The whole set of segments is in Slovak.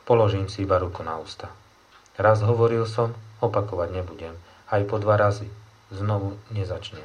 Položím si iba ruku na ústa. Raz hovoril som, opakovať nebudem. Aj po 2 razy. Znovu nezačnem.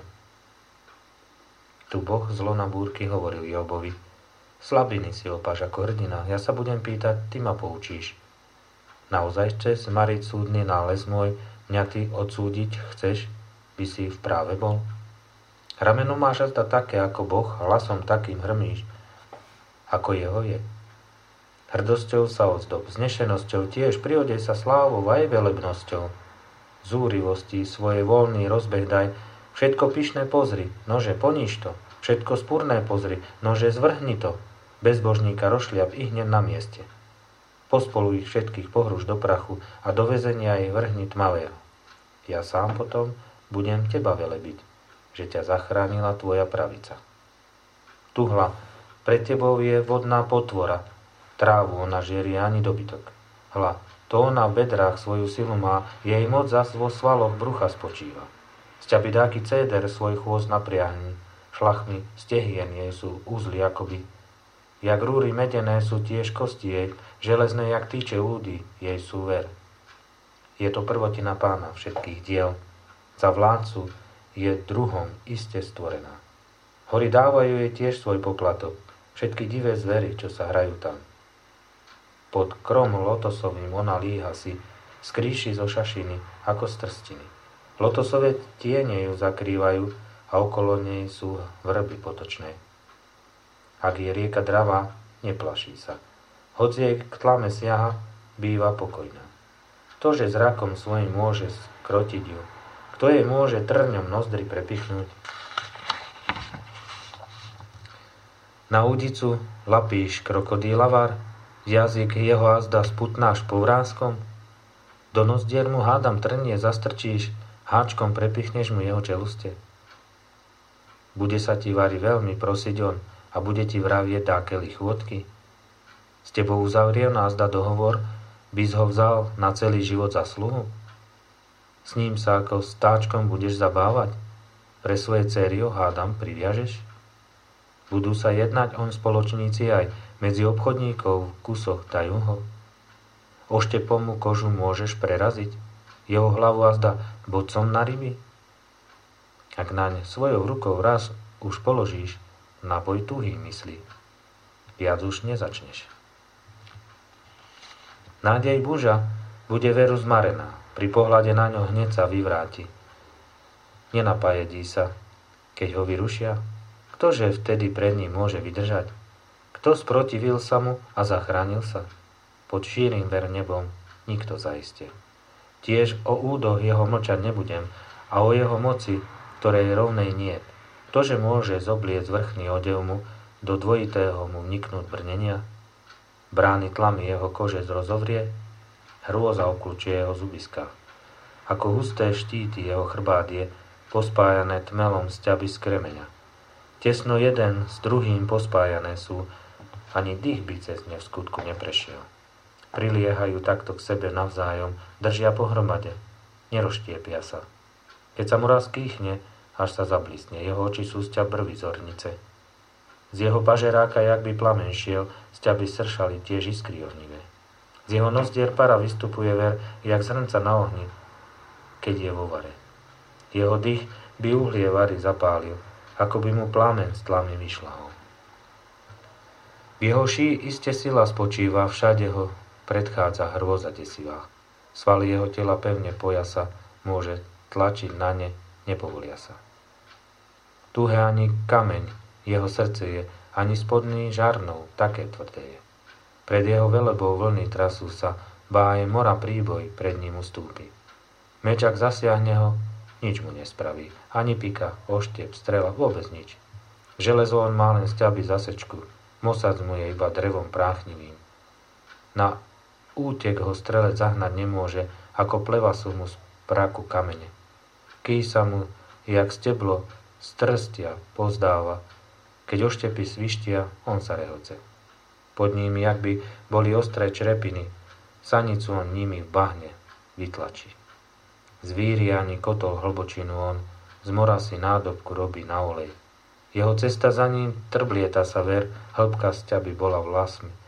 Tu Boh zlo na búrky hovoril Jobovi. Slabiny si opáš ako hrdina. Ja sa budem pýtať, ty ma poučíš. Naozaj chceš zmariť súdny nález môj, mňa ty odsúdiť chceš, by si v práve bol? Rameno máš azda také ako Boh, hlasom takým hrmíš, ako jeho je. Hrdosťou sa ozdob, vznešenosťou tiež, prihodej sa slávou aj velebnosťou. Zúrivosti svojej voľný rozbeh daj, všetko pyšné pozri, nože poníž to, všetko spúrne pozri, nože zvrhni to, bezbožníka rošliap i hneď na mieste. Pospolu ich všetkých pohruš do prachu a do väzenia ich vrhni tmavého. Ja sám potom budem teba velebiť, že ťa zachránila tvoja pravica. Tuhla, pred tebou je vodná potvora, trávu ona žierie ani dobytok. Hla, to ona v bedrách svoju silu má, jej moc zas vo svaloch brucha spočíva. Z ťa dáky céder svoj chôst napriahni, šlachmi stehien jej sú úzly akoby. Jak rúry medené sú tiež kosti jej, železné jak týče údy jej sú ver. Je to prvotina Pána všetkých diel, za vládcu je druhom iste stvorená. Hory dávajú jej tiež svoj poplatok, všetky divé zvery, čo sa hrajú tam. Pod krom lotosovým ona líha si, skríši zo šašiny, ako z trstiny. Lotosové tiene ju zakrývajú a okolo nej sú vrby potočné. Ak je rieka dravá, neplaší sa. Hoď jej k tlame siaha, býva pokojná. Ktože zrakom svojim môže skrotiť ju, kto jej môže trňom nozdry prepichnúť? Na údicu lapíš krokodílavar, jazyk jeho azda sputnáš povráskom, do nozdier mu hádam trnie zastrčíš, háčkom prepichneš mu jeho čeluste. Bude sa ti vari veľmi prosiť on a bude ti vravieť dákeli chôdky. S tebou uzavrie azda dohovor, by ho vzal na celý život za sluhu? S ním sa ako stáčkom budeš zabávať? Pre svoje céry ho hádam priviažeš? Budú sa jednať on spoločníci aj medzi obchodníkov v kusoch dajú ho. Oštepom mu kožu môžeš preraziť, jeho hlavu azda bodcom na ryby. Ak naň svojou rukou raz už položíš, na boj tuhý myslí, viac už nezačneš. Nádej muža bude veru zmarená, pri pohľade na ňo hneď sa vyvráti. Nenapajedí sa, keď ho vyrušia, ktože vtedy pred ním môže vydržať? Kto sprotivil sa mu a zachránil sa? Pod šírim ver nebom nikto zaiste. Tiež o údoch jeho mlčať nebudem a o jeho moci, ktorej rovnej niet. Ktože môže zobliec vrchný odev mu, do dvojitého mu vniknúť brnenia? Brány tlamy jeho kože zrozovrie, hrôza obklúčuje jeho zubiska. Ako husté štíty jeho chrbát je, pospájané tmelom sťaby z kremeňa. Tesno jeden s druhým pospájané sú, ani dých by cez ne v skutku neprešiel. Priliehajú takto k sebe navzájom, držia pohromade, nerozštiepia sa. Keď sa mu raz kýchne, až sa zablísne, jeho oči sú z ťa brvy zornice. Z jeho pažeráka, jak by plamen šiel, z ťa by sršali tiež iskry ohnivé. Z jeho nozdier para vystupuje ver, jak zrnca na ohni, keď je vo vare. Jeho dých by uhlie vary zapálil, ako by mu plamen z tlamy vyšľahol. V jeho šíji iste sila spočíva, všade ho predchádza hrôza desivá. Svaly jeho tela pevne pojasa, môže tlačiť na ne, nepovolia sa. Tuhé ani kameň, jeho srdce je, ani spodný žarnou, také tvrdé je. Pred jeho velebou vlny trasú sa, ba aj mora príboj pred ním ustúpi. Meč, ak zasiahne ho, nič mu nespraví, ani pika, oštiep, strela, vôbec nič. Železo on má len sťaby zasečku, mosac mu je iba drevom práchnivým. Na útek ho strelec zahnať nemôže, ako pleva sú mu z praku kamene. Ký sa mu, jak steblo, z trstia pozdáva, keď oštepy svištia, on sa rehoce. Pod ním, jak by boli ostré črepiny, sanicu on nimi v bahne vytlačí. Zvíri ani kotol hlbočinu on, z mora si nádobku robí na olej. Jeho cesta za ním trblieta sa ver, hĺbka sťaby bola vlasmi,